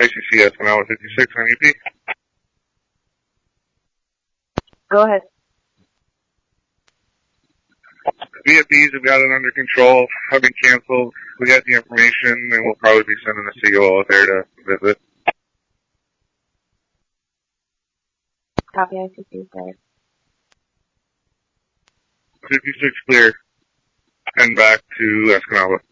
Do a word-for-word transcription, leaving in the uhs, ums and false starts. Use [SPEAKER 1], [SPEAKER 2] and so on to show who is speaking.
[SPEAKER 1] I C C Escanaba fifty-six on E P.
[SPEAKER 2] Go ahead.
[SPEAKER 1] V F Ds have got it under control, have been canceled. We got the information, and we'll probably be sending the C O out there to visit.
[SPEAKER 2] Copy I C C, sir.
[SPEAKER 1] fifty-six clear, and back to Escanaba.